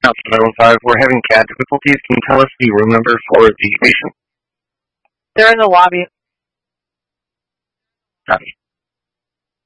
House 915. We're having CAD difficulties. Can you tell us the room number for the patient? They're in the lobby. Copy.